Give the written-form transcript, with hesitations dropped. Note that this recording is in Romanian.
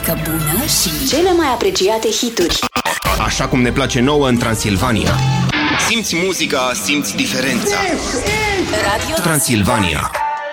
muzică bună și cele mai apreciate hituri. Așa cum ne place nouă în Transilvania. Simți muzica, simți diferența. Radio Transilvania.